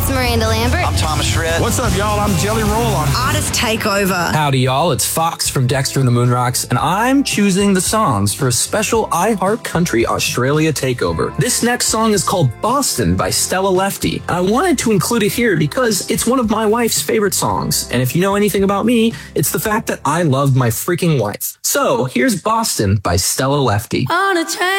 It's Miranda Lambert. I'm Thomas Shred. What's up, y'all? I'm Jelly Roll. Artist Takeover. Howdy, y'all. It's Fox from Dexter and the Moonrocks, and I'm choosing the songs for a special iHeart Country Australia takeover. This next song is called Boston by Stella Lefty. I wanted to include it here because it's one of my wife's favorite songs, and if you know anything about me, it's the fact that I love my freaking wife. So, here's Boston by Stella Lefty. On a train.